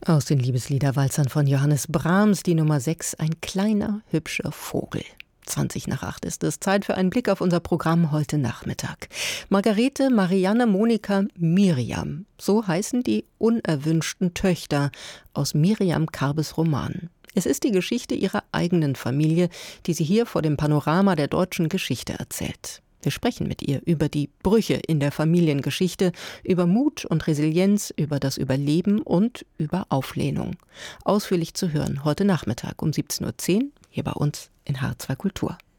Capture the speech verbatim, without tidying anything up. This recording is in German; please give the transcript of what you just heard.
Aus den Liebesliederwalzern von Johannes Brahms, die Nummer sechs, ein kleiner, hübscher Vogel. zwanzig nach acht ist es. Zeit für einen Blick auf unser Programm heute Nachmittag. Margarete, Marianne, Monika, Miriam. So heißen die unerwünschten Töchter aus Miriam Karbes Roman. Es ist die Geschichte ihrer eigenen Familie, die sie hier vor dem Panorama der deutschen Geschichte erzählt. Wir sprechen mit ihr über die Brüche in der Familiengeschichte, über Mut und Resilienz, über das Überleben und über Auflehnung. Ausführlich zu hören heute Nachmittag um siebzehn Uhr zehn hier bei uns in H zwei Kultur.